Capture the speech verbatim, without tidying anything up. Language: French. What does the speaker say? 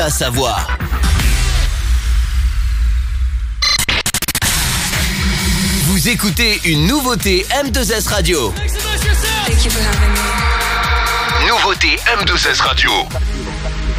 à savoir. Vous écoutez une nouveauté M deux S Radio. Nouveauté M deux S Radio.